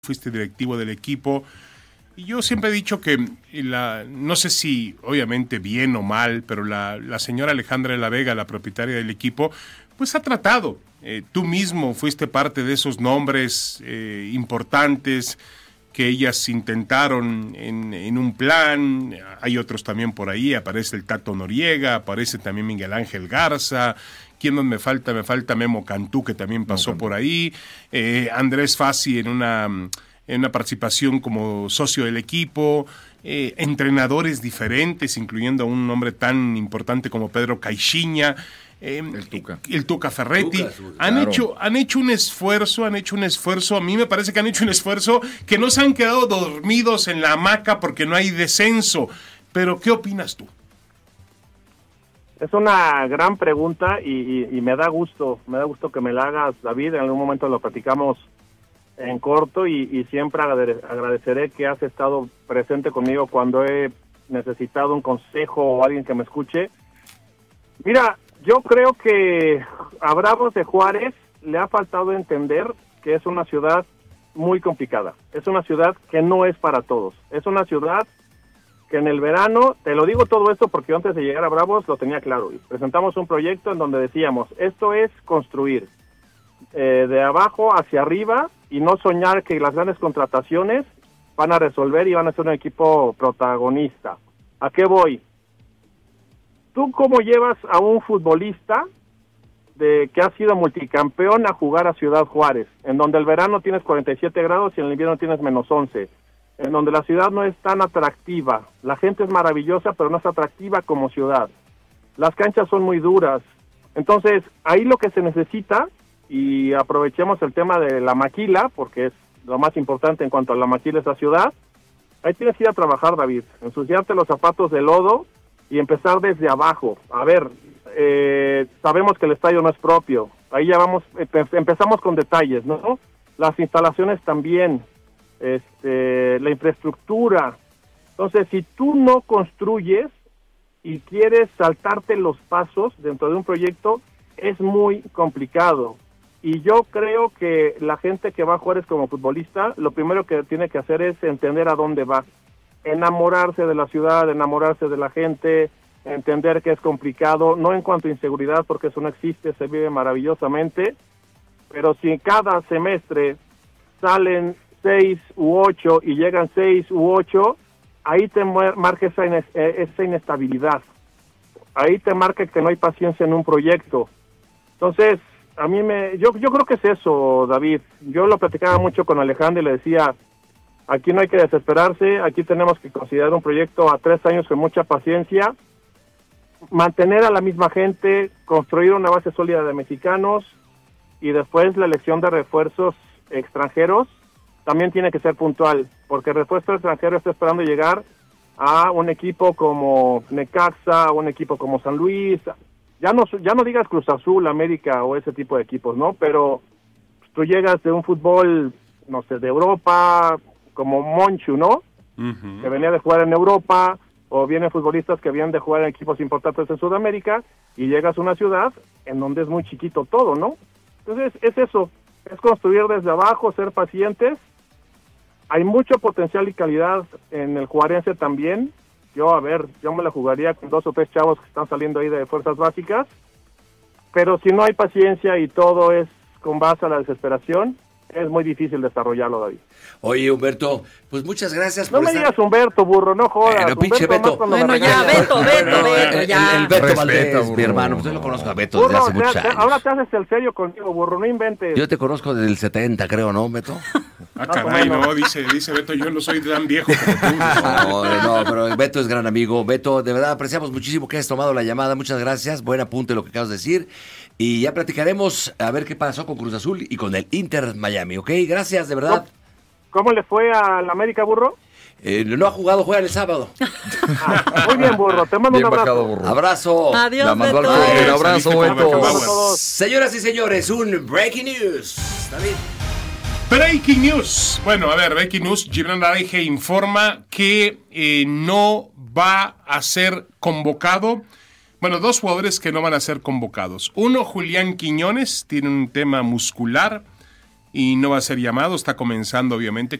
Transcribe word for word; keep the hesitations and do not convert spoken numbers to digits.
fuiste directivo del equipo, y yo siempre he dicho que, la, no sé si obviamente bien o mal, pero la, la señora Alejandra de la Vega, la propietaria del equipo, pues ha tratado. Eh, tú mismo fuiste parte de esos nombres eh, importantes que ellas intentaron en, en un plan. Hay otros también por ahí, aparece el Tato Noriega, aparece también Miguel Ángel Garza. ¿Quién más me falta? Me falta Memo Cantú, que también pasó no, por ahí. Eh, Andrés Fassi en una, en una participación como socio del equipo. Eh, entrenadores diferentes, incluyendo a un hombre tan importante como Pedro Caixinha. Eh, el Tuca. El Tuca Ferretti. Tuca, han, claro. hecho, han hecho un esfuerzo, han hecho un esfuerzo. A mí me parece que han hecho un esfuerzo que no se han quedado dormidos en la hamaca porque no hay descenso. Pero, ¿qué opinas tú? Es una gran pregunta y, y, y me da gusto, me da gusto que me la hagas, David. En algún momento lo platicamos en corto y, y siempre agradeceré que has estado presente conmigo cuando he necesitado un consejo o alguien que me escuche. Mira, yo creo que a Bravos de Juárez le ha faltado entender que es una ciudad muy complicada. Es una ciudad que no es para todos. Es una ciudad que en el verano, te lo digo todo esto porque antes de llegar a Bravos lo tenía claro, y presentamos un proyecto en donde decíamos, esto es construir eh, de abajo hacia arriba y no soñar que las grandes contrataciones van a resolver y van a ser un equipo protagonista. ¿A qué voy? ¿Tú cómo llevas a un futbolista de que ha sido multicampeón a jugar a Ciudad Juárez, en donde el verano tienes cuarenta y siete grados y en el invierno tienes menos once? En donde la ciudad no es tan atractiva, la gente es maravillosa, pero no es atractiva como ciudad. Las canchas son muy duras. Entonces, ahí lo que se necesita, y aprovechemos el tema de la maquila, porque es lo más importante en cuanto a la maquila de esa ciudad, ahí tienes que ir a trabajar, David, ensuciarte los zapatos de lodo y empezar desde abajo. A ver, eh, sabemos que el estadio no es propio, ahí ya vamos, empezamos con detalles, ¿no? Las instalaciones también, Este, la infraestructura. Entonces, si tú no construyes y quieres saltarte los pasos dentro de un proyecto, es muy complicado. Y yo creo que la gente que va a Juárez como futbolista, lo primero que tiene que hacer es entender a dónde va, enamorarse de la ciudad, enamorarse de la gente, entender que es complicado, no en cuanto a inseguridad, porque eso no existe, se vive maravillosamente, pero si en cada semestre salen seis u ocho y llegan seis u ocho, ahí te marca esa, ines- esa inestabilidad, ahí te marca que no hay paciencia en un proyecto. Entonces, a mí me, yo, yo creo que es eso, David. Yo lo platicaba mucho con Alejandro y le decía, aquí no hay que desesperarse, aquí tenemos que considerar un proyecto a tres años con mucha paciencia, mantener a la misma gente, construir una base sólida de mexicanos y después la elección de refuerzos extranjeros también tiene que ser puntual, porque el refuerzo extranjero está esperando llegar a un equipo como Necaxa, a un equipo como San Luis, ya no ya no digas Cruz Azul, América o ese tipo de equipos, ¿no? Pero tú llegas de un fútbol, no sé, de Europa, como Monchu, ¿no? Uh-huh. Que venía de jugar en Europa, o vienen futbolistas que vienen de jugar en equipos importantes en Sudamérica, y llegas a una ciudad en donde es muy chiquito todo, ¿no? Entonces, es eso, es construir desde abajo, ser pacientes. Hay mucho potencial y calidad en el juarense también. Yo, a ver, yo me la jugaría con dos o tres chavos que están saliendo ahí de fuerzas básicas, pero si no hay paciencia y todo es con base a la desesperación, es muy difícil desarrollarlo, David. Oye, Humberto, pues muchas gracias no por me estar... digas Humberto, burro, no jodas. Eh, no, pinche Humberto, Beto. Bueno, ya, Beto, Beto, Bueno, Beto, el, ya. El, el Beto Respeta, Valdés, burro. mi hermano, pues yo lo conozco a Beto Burro, desde hace muchos te, años. ahora te haces el serio conmigo, burro, no inventes. Yo te conozco desde el setenta, creo, ¿no, Beto? Ah, caray, no, dice, dice Beto, yo no soy tan viejo como tú. No, no, pero Beto es gran amigo. Beto, de verdad apreciamos muchísimo que hayas tomado la llamada. Muchas gracias. Buen apunte lo que acabas de decir. Y ya platicaremos a ver qué pasó con Cruz Azul y con el Inter Miami, ¿ok? Gracias, de verdad. ¿Cómo le fue al América, burro? Eh, no ha jugado, juega el sábado. Ah, muy bien, burro. Te mando Bien un abrazo. bajado, burro. Abrazo. Adiós, La mandó al Beto. frente. Un abrazo, Saliste como Beto. Beckenbauer. Señoras y señores, un breaking news. David. Breaking news. Bueno, a ver, breaking news. Gibran Araige informa que eh, no va a ser convocado. Bueno, dos jugadores que no van a ser convocados. Uno, Julián Quiñones, tiene un tema muscular. y no va a ser llamado, está comenzando obviamente